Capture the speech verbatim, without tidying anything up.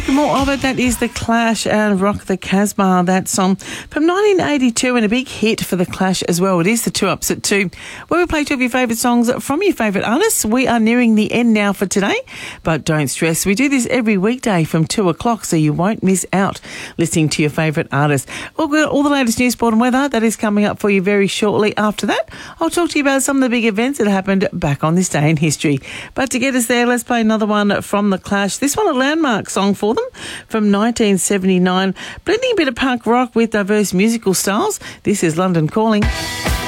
back, more of it. That is The Clash and Rock the Casbah. That song from nineteen eighty-two and a big hit for The Clash as well. It is the Two Ups at Two, where we play two of your favourite songs from your favourite artists. We are nearing the end now for today, but don't stress. We do this every weekday from two o'clock, so you won't miss out listening to your favourite artists. We've got all the latest news, sport and weather. That is coming up for you very shortly. After that, I'll talk to you about some of the big events that happened back on this day in history. But to get us there, let's play another one from The Clash. This one a landmark song for them from nineteen seventy-nine, blending a bit of punk rock with diverse musical styles. This is London Calling.